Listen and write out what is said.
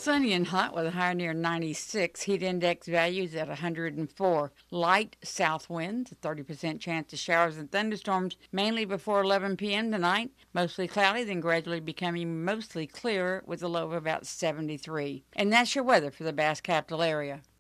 Sunny and hot with a high near 96. Heat index values at 104. Light south winds, a 30% chance of showers and thunderstorms, mainly before 11 p.m. tonight. Mostly cloudy, then gradually becoming mostly clearer with a low of about 73. And that's your weather for the Bass Capital area.